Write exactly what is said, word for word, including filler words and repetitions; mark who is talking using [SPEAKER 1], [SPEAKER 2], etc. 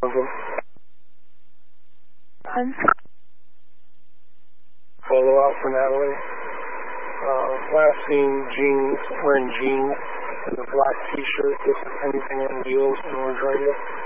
[SPEAKER 1] them.
[SPEAKER 2] Um,
[SPEAKER 1] Photo out for Natalie. Uh, last seen jeans, wearing jeans and a black t-shirt with anything on wheels in Orange Radio.